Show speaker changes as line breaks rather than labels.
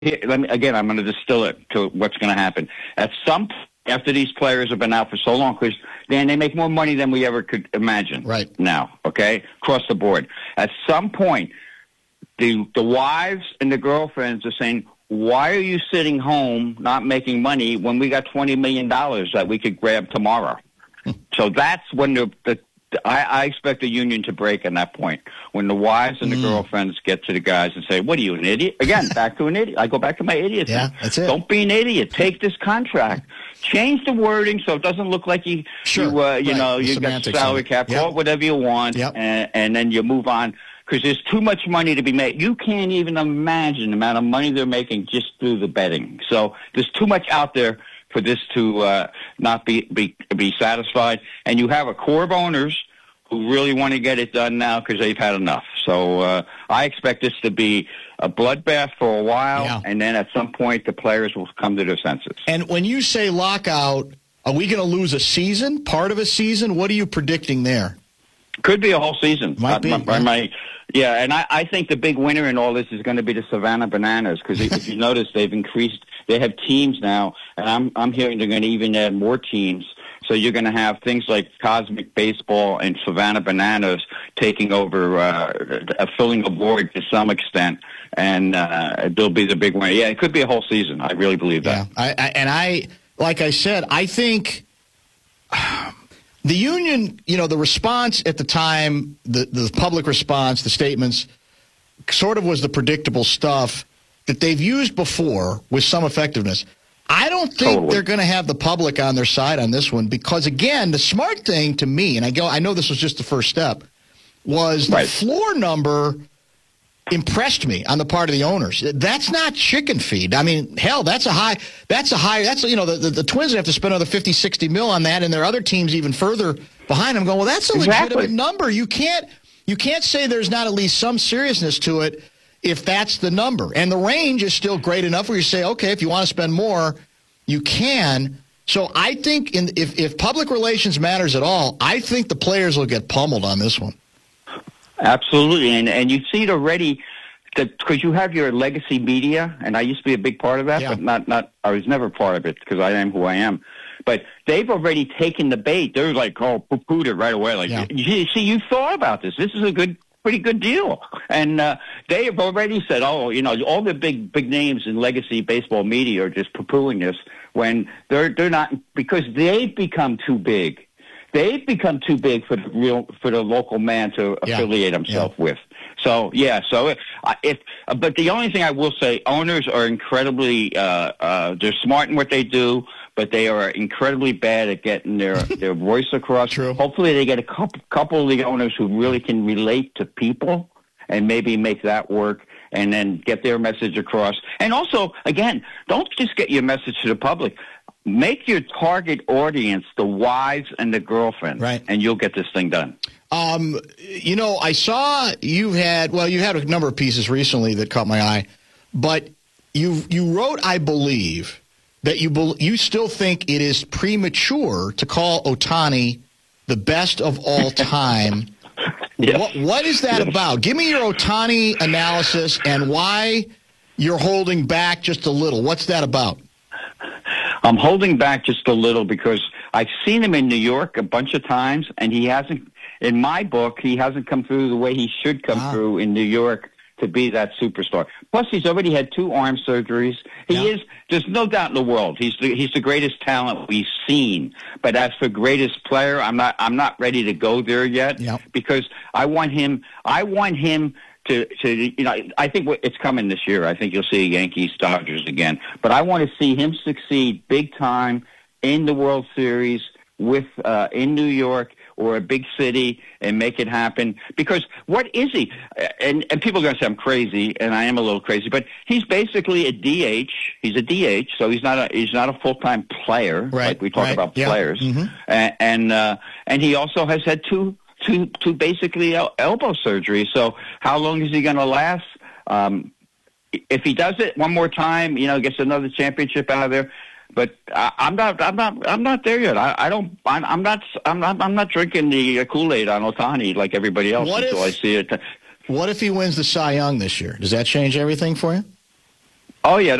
I'm going to distill it to what's going to happen. After these players have been out for so long, because they make more money than we ever could imagine.
Right
now, okay, across the board. At some point, the wives and the girlfriends are saying, "Why are you sitting home not making money when we got $20 million that we could grab tomorrow?" So that's when I expect the union to break at that point, when the wives and the girlfriends get to the guys and say, "What are you, an idiot?" Again, back to an idiot. I go back to my idiot thing.
Yeah, that's it.
Don't be an idiot. Take this contract. Change the wording so it doesn't look like you got salary cap, or whatever you want, and then you move on, because there's too much money to be made. You can't even imagine the amount of money they're making just through the betting. So there's too much out there for this to not be satisfied. And you have a core of owners who really want to get it done now because they've had enough. So I expect this to be a bloodbath for a while, and then at some point the players will come to their senses.
And when you say lockout, are we going to lose a season, part of a season? What are you predicting there?
Could be a whole season.
Might be.
And I think the big winner in all this is going to be the Savannah Bananas, because if you notice, they've increased. They have teams now, and I'm hearing they're going to even add more teams. So you're going to have things like Cosmic Baseball and Savannah Bananas taking over, filling the board to some extent, and they'll be the big winner. Yeah, it could be a whole season. I really believe that.
I like I said, I think the union, the response at the time, the public response, the statements, sort of was the predictable stuff that they've used before with some effectiveness. I don't think they're going to have the public on their side on this one, because, again, the smart thing to me, and I know this was just the first step, was the floor number impressed me on the part of the owners. That's not chicken feed. I mean, hell, the Twins have to spend another $50-60 million on that, and there are other teams even further behind them going, well, that's a legitimate number. You can't say there's not at least some seriousness to it if that's the number. And the range is still great enough where you say, okay, if you want to spend more, you can. So I think if public relations matters at all, I think the players will get pummeled on this one.
Absolutely. And you see it already, because you have your legacy media, and I used to be a big part of that, but not I was never part of it because I am who I am. But they've already taken the bait. They're like, poo-pooed it right away. Like, you thought about this. This is pretty good deal. And they have already said, all the big names in legacy baseball media are just poo-pooing this, when they're not, because they've become too big. They've become too big for the local man to affiliate himself with. So but the only thing I will say, owners are incredibly they're smart in what they do, but they are incredibly bad at getting their voice across.
True.
Hopefully they get a couple of the owners who really can relate to people and maybe make that work, and then get their message across. And also, again, don't just get your message to the public. Make your target audience the wives and the girlfriends, and you'll get this thing done.
I saw you had a number of pieces recently that caught my eye, but you wrote, I believe, that you still think it is premature to call Ohtani the best of all time.
Yes.
What is that about? Give me your Ohtani analysis and why you're holding back just a little. What's that about?
I'm holding back just a little because I've seen him in New York a bunch of times, and he hasn't, in my book, he hasn't come through the way he should come through in New York to be that superstar. Plus, he's already had 2 arm surgeries. There's no doubt in the world, he's the greatest talent we've seen. But as for greatest player, I'm not ready to go there yet, because I want him to I think it's coming this year. I think you'll see Yankees, Dodgers again. But I want to see him succeed big time in the World Series with in New York or a big city and make it happen. Because what is he? And people are going to say I'm crazy, and I am a little crazy. But he's basically a DH. He's a DH, so he's not a full-time player like we talk about players. Mm-hmm. And he also has had two basically elbow surgery. So how long is he going to last? If he does it one more time, gets another championship out of there. But I'm not there yet. I'm not drinking the Kool-Aid on Ohtani like everybody else until I see it.
What if he wins the Cy Young this year? Does that change everything for you?
Oh, yeah.